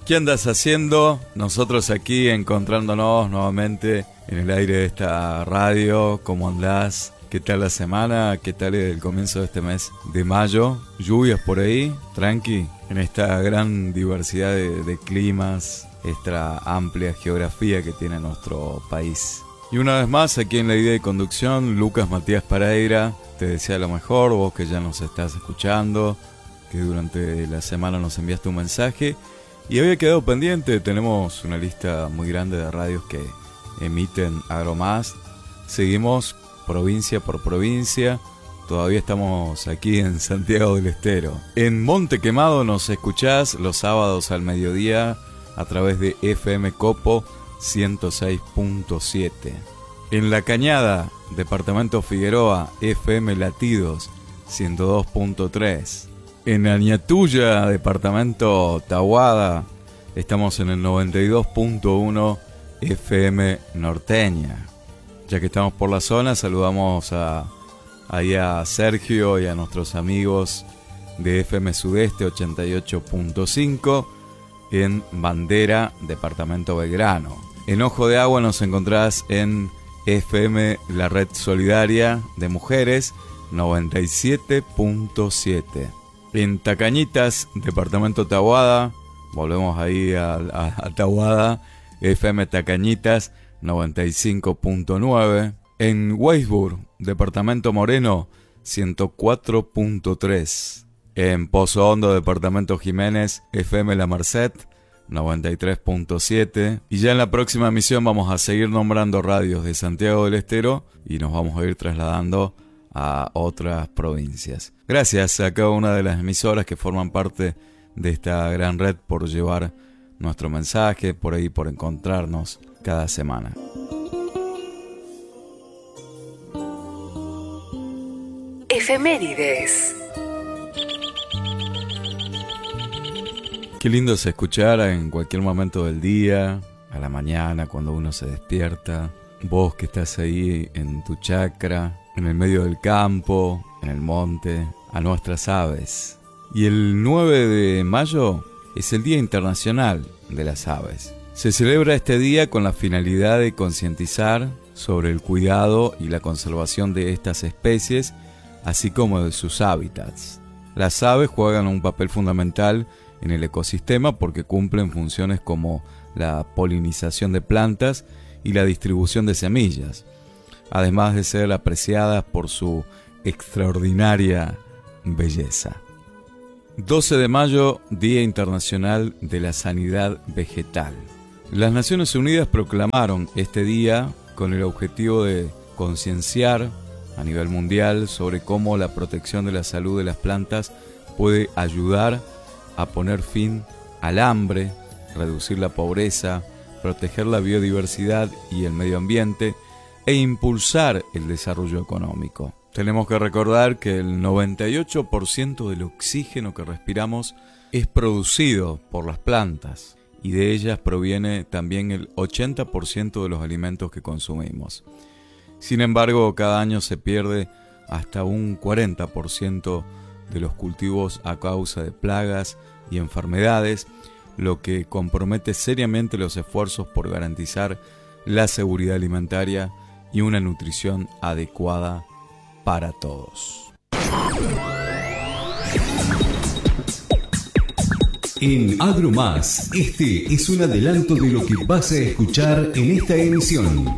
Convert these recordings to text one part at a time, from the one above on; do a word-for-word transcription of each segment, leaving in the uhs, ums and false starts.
¿Qué andas haciendo? Nosotros aquí encontrándonos nuevamente en el aire de esta radio. ¿Cómo andás? ¿Qué tal la semana? ¿Qué tal el comienzo de este mes de mayo? ¿Lluvias por ahí? ¿Tranqui? En esta gran diversidad de, de climas, esta amplia geografía que tiene nuestro país. Y una vez más, aquí en la idea de conducción, Lucas Matías Pereira, te desea lo mejor, vos que ya nos estás escuchando, que durante la semana nos enviaste un mensaje. Y había quedado pendiente, tenemos una lista muy grande de radios que emiten Agromás. Seguimos provincia por provincia, todavía estamos aquí en Santiago del Estero. En Monte Quemado nos escuchás los sábados al mediodía a través de F M Copo ciento seis punto siete. En La Cañada, departamento Figueroa, F M Latidos ciento dos punto tres. En Añatuya, departamento Tahuada, estamos en el noventa y dos punto uno F M Norteña. Ya que estamos por la zona, saludamos a, ahí a Sergio y a nuestros amigos de F M Sudeste ochenta y ocho punto cinco en Bandera, departamento Belgrano. En Ojo de Agua nos encontrás en F M La Red Solidaria de Mujeres noventa y siete punto siete. En Tacañitas, departamento Tahuada, volvemos ahí a, a, a Tahuada, F M Tacañitas noventa y cinco punto nueve. En Weisburg, departamento Moreno, ciento cuatro punto tres. En Pozo Hondo, departamento Jiménez, F M La Merced noventa y tres punto siete. Y ya en la próxima emisión vamos a seguir nombrando radios de Santiago del Estero y nos vamos a ir trasladando a otras provincias. Gracias a cada una de las emisoras que forman parte de esta gran red por llevar nuestro mensaje, por ahí por encontrarnos cada semana. Efemérides. Qué lindo es escuchar en cualquier momento del día, a la mañana, cuando uno se despierta. Vos que estás ahí en tu chacra, en el medio del campo, en el monte, a nuestras aves. Y el nueve de mayo es el Día Internacional de las Aves. Se celebra este día con la finalidad de concientizar sobre el cuidado y la conservación de estas especies, así como de sus hábitats. Las aves juegan un papel fundamental en el ecosistema porque cumplen funciones como la polinización de plantas y la distribución de semillas, además de ser apreciadas por su extraordinaria belleza. doce de mayo, Día Internacional de la Sanidad Vegetal. Las Naciones Unidas proclamaron este día con el objetivo de concienciar a nivel mundial sobre cómo la protección de la salud de las plantas puede ayudar a poner fin al hambre, reducir la pobreza, proteger la biodiversidad y el medio ambiente e impulsar el desarrollo económico. Tenemos que recordar que el noventa y ocho por ciento del oxígeno que respiramos es producido por las plantas y de ellas proviene también el ochenta por ciento de los alimentos que consumimos. Sin embargo, cada año se pierde hasta un cuarenta por ciento de los cultivos a causa de plagas y enfermedades, lo que compromete seriamente los esfuerzos por garantizar la seguridad alimentaria y una nutrición adecuada para todos. En Agromás, este es un adelanto de lo que vas a escuchar en esta emisión.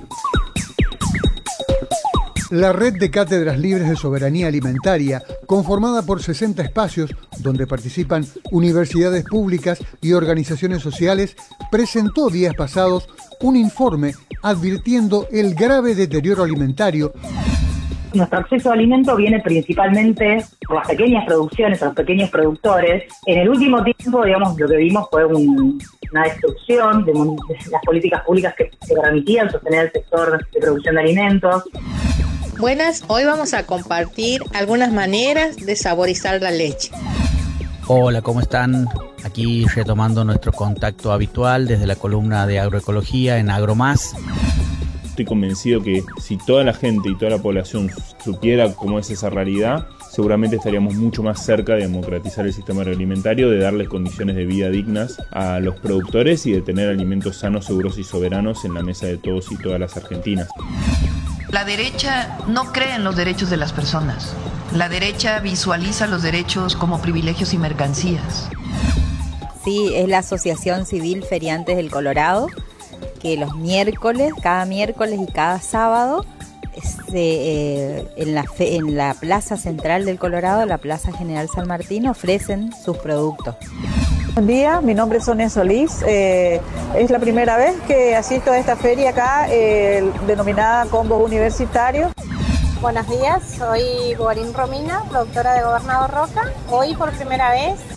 La red de cátedras libres de soberanía alimentaria, conformada por sesenta espacios donde participan universidades públicas y organizaciones sociales, presentó días pasados un informe advirtiendo el grave deterioro alimentario. Nuestro acceso a alimento viene principalmente por las pequeñas producciones, a los pequeños productores. En el último tiempo, digamos, lo que vimos fue un, una destrucción de, de las políticas públicas que, que permitían sostener el sector de producción de alimentos. Buenas, hoy vamos a compartir algunas maneras de saborizar la leche. Hola, ¿cómo están? Aquí retomando nuestro contacto habitual desde la columna de agroecología en Agromás. Estoy convencido que si toda la gente y toda la población supiera cómo es esa realidad, seguramente estaríamos mucho más cerca de democratizar el sistema agroalimentario, de darles condiciones de vida dignas a los productores y de tener alimentos sanos, seguros y soberanos en la mesa de todos y todas las argentinas. La derecha no cree en los derechos de las personas. La derecha visualiza los derechos como privilegios y mercancías. Sí, es la Asociación Civil Feriantes del Colorado, que los miércoles, cada miércoles y cada sábado, este, eh, en, la fe, en la Plaza Central del Colorado, la Plaza General San Martín, ofrecen sus productos. Buen día, mi nombre es Sonia Solís. Eh, es la primera vez que asisto a esta feria acá, eh, denominada Combo Universitario. Buenos días, soy Borín Romina, productora de Gobernador Roca. Hoy por primera vez